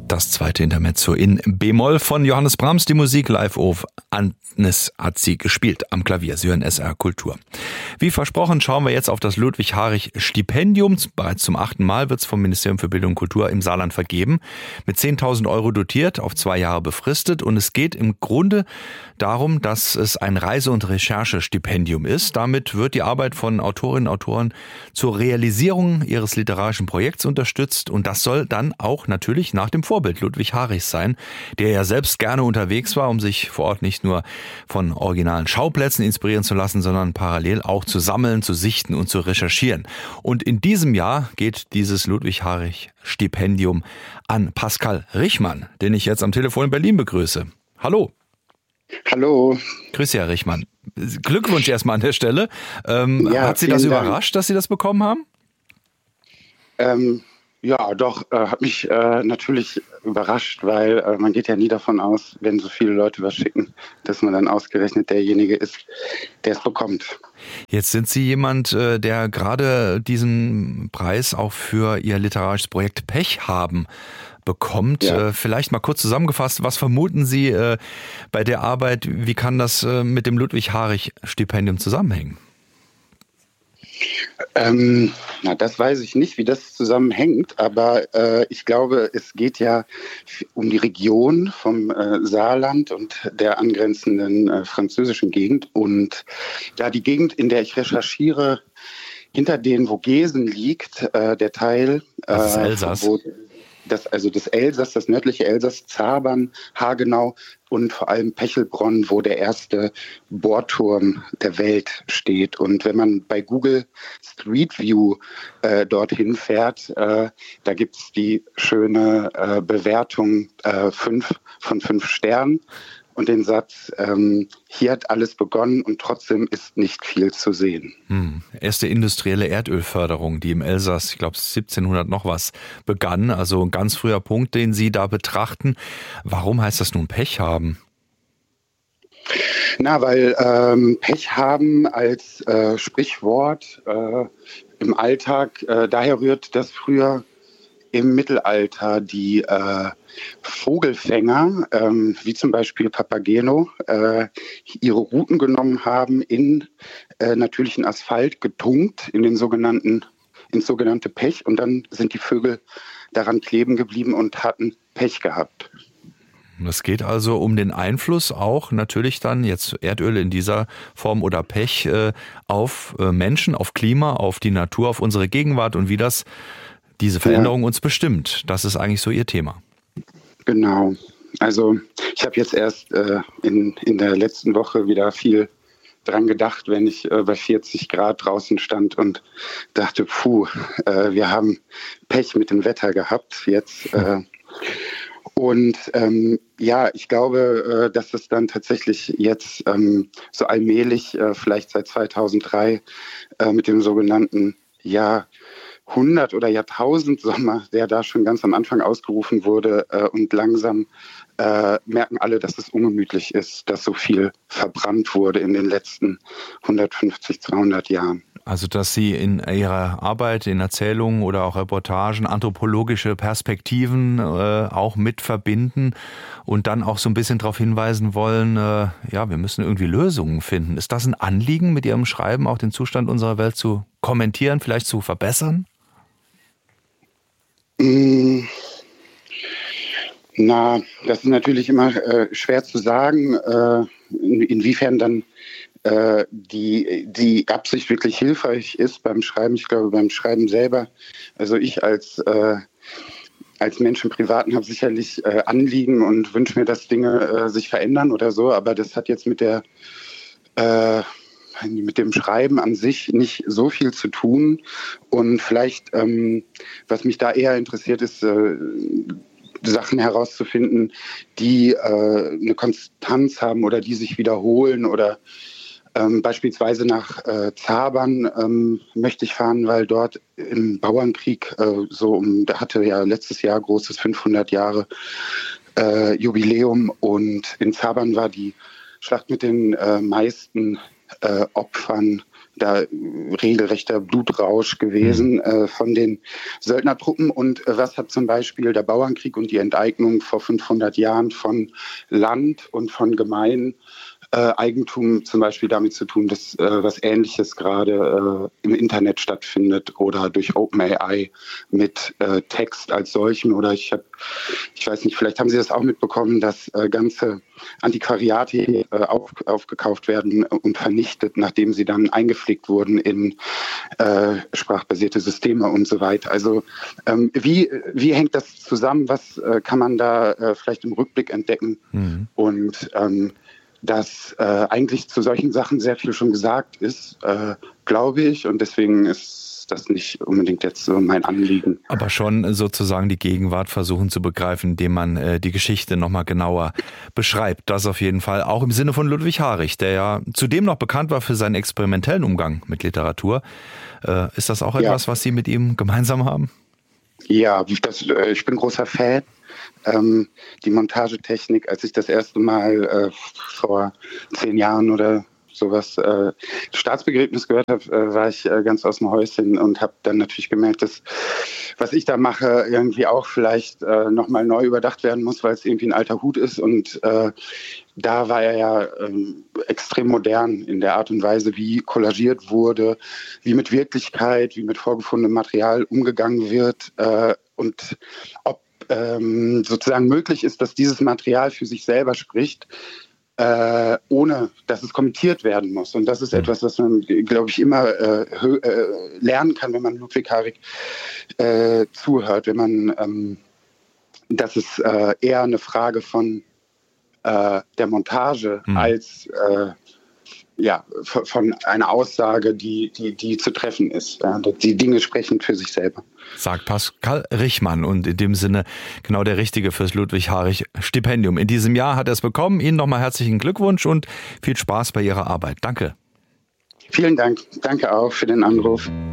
Das zweite Intermezzo in B-Moll von Johannes Brahms, die Musik live auf Agnes hat sie gespielt am Klavier. Sie hören SR Kultur. Wie versprochen schauen wir jetzt auf das Ludwig-Harich-Stipendium. Bereits zum 8. Mal wird es vom Ministerium für Bildung und Kultur im Saarland vergeben. Mit 10.000 Euro dotiert, auf 2 Jahre befristet. Und es geht im Grunde darum, dass es ein Reise- und Recherchestipendium ist. Damit wird die Arbeit von Autorinnen und Autoren zur Realisierung ihres literarischen Projekts unterstützt. Und das soll dann auch natürlich nach dem Vorbild Ludwig Harichs sein, der ja selbst gerne unterwegs war, um sich vor Ort nicht nur von originalen Schauplätzen inspirieren zu lassen, sondern parallel auch zu sammeln, zu sichten und zu recherchieren. Und in diesem Jahr geht dieses Ludwig-Harich-Stipendium an Pascal Richmann, den ich jetzt am Telefon in Berlin begrüße. Hallo. Hallo. Grüß Sie, Herr Richmann. Glückwunsch erstmal an der Stelle. Hat Sie das überrascht, dass Sie das bekommen haben? Ja, doch, hat mich natürlich überrascht, weil man geht ja nie davon aus, wenn so viele Leute was schicken, dass man dann ausgerechnet derjenige ist, der es bekommt. Jetzt sind Sie jemand, der gerade diesen Preis auch für Ihr literarisches Projekt Pech haben bekommt. Ja. Vielleicht mal kurz zusammengefasst, was vermuten Sie bei der Arbeit, wie kann das mit dem Ludwig-Harich-Stipendium zusammenhängen? Das weiß ich nicht, wie das zusammenhängt, aber ich glaube, es geht ja um die Region vom Saarland und der angrenzenden französischen Gegend. Und da die Gegend, in der ich recherchiere, hinter den Vogesen liegt, der Teil, das ist Elsass. Das Elsass, das nördliche Elsass, Zabern, Hagenau und vor allem Pechelbronn, wo der erste Bohrturm der Welt steht. Und wenn man bei Google Street View dorthin fährt, da gibt es die schöne Bewertung 5 von 5 Sternen. Und den Satz, hier hat alles begonnen und trotzdem ist nicht viel zu sehen. Erste industrielle Erdölförderung, die im Elsass, ich glaube 1700 noch was, begann. Also ein ganz früher Punkt, den Sie da betrachten. Warum heißt das nun Pech haben? Weil Pech haben als Sprichwort im Alltag daher rührt, dass früher im Mittelalter die Vogelfänger, wie zum Beispiel Papageno, ihre Routen genommen haben, in natürlichen Asphalt getunkt, ins sogenannte Pech, und dann sind die Vögel daran kleben geblieben und hatten Pech gehabt. Es geht also um den Einfluss auch natürlich dann jetzt Erdöl in dieser Form oder Pech auf Menschen, auf Klima, auf die Natur, auf unsere Gegenwart und wie das diese Veränderung uns bestimmt. Das ist eigentlich so Ihr Thema. Genau. Also ich habe jetzt erst in der letzten Woche wieder viel dran gedacht, wenn ich bei 40 Grad draußen stand und dachte, wir haben Pech mit dem Wetter gehabt jetzt. Ich glaube, dass es dann tatsächlich jetzt so allmählich, vielleicht seit 2003, mit dem sogenannten Jahrhundert- oder Jahrtausendsommer, der da schon ganz am Anfang ausgerufen wurde, und langsam merken alle, dass es ungemütlich ist, dass so viel verbrannt wurde in den letzten 150, 200 Jahren. Also, dass Sie in Ihrer Arbeit, in Erzählungen oder auch Reportagen anthropologische Perspektiven auch mit verbinden und dann auch so ein bisschen darauf hinweisen wollen, wir müssen irgendwie Lösungen finden. Ist das ein Anliegen, mit Ihrem Schreiben auch den Zustand unserer Welt zu kommentieren, vielleicht zu verbessern? Das ist natürlich immer schwer zu sagen, inwiefern dann die Absicht wirklich hilfreich ist beim Schreiben. Ich glaube, beim Schreiben selber, also ich als Mensch im Privaten habe sicherlich Anliegen und wünsche mir, dass Dinge sich verändern oder so, aber das hat jetzt mit dem Schreiben an sich nicht so viel zu tun. Und vielleicht, was mich da eher interessiert, ist Sachen herauszufinden, die eine Konstanz haben oder die sich wiederholen oder beispielsweise nach Zabern möchte ich fahren, weil dort im Bauernkrieg da hatte ja letztes Jahr großes 500 Jahre Jubiläum, und in Zabern war die Schlacht mit den meisten Opfern da regelrechter Blutrausch gewesen von den Söldnertruppen. Und was hat zum Beispiel der Bauernkrieg und die Enteignung vor 500 Jahren von Land und von Eigentum zum Beispiel damit zu tun, dass was Ähnliches gerade im Internet stattfindet oder durch OpenAI mit Text als solchen. Oder ich weiß nicht, vielleicht haben Sie das auch mitbekommen, dass ganze Antiquariate aufgekauft werden und vernichtet, nachdem sie dann eingepflegt wurden in sprachbasierte Systeme und so weiter. Also wie hängt das zusammen? Was kann man da vielleicht im Rückblick entdecken? Und dass eigentlich zu solchen Sachen sehr viel schon gesagt ist, glaube ich. Und deswegen ist das nicht unbedingt jetzt so mein Anliegen. Aber schon sozusagen die Gegenwart versuchen zu begreifen, indem man die Geschichte nochmal genauer beschreibt. Das auf jeden Fall auch im Sinne von Ludwig Harich, der ja zudem noch bekannt war für seinen experimentellen Umgang mit Literatur. Ist das auch etwas, was Sie mit ihm gemeinsam haben? Ja, ich bin großer Fan. Die Montagetechnik, als ich das erste Mal vor 10 Jahren oder sowas Staatsbegräbnis gehört habe, war ich ganz aus dem Häuschen und habe dann natürlich gemerkt, dass was ich da mache irgendwie auch vielleicht nochmal neu überdacht werden muss, weil es irgendwie ein alter Hut ist. Und da war er ja extrem modern in der Art und Weise, wie kollagiert wurde, wie mit Wirklichkeit, wie mit vorgefundenem Material umgegangen wird und ob sozusagen möglich ist, dass dieses Material für sich selber spricht, ohne dass es kommentiert werden muss. Und das ist etwas, was man, glaube ich, immer lernen kann, wenn man Ludwig Harich zuhört, wenn man, das ist eher eine Frage von der Montage als von einer Aussage, die zu treffen ist. Ja, die Dinge sprechen für sich selber. Sagt Pascal Richmann und in dem Sinne genau der Richtige fürs Ludwig Harich Stipendium. In diesem Jahr hat er es bekommen. Ihnen nochmal herzlichen Glückwunsch und viel Spaß bei Ihrer Arbeit. Danke. Vielen Dank. Danke auch für den Anruf.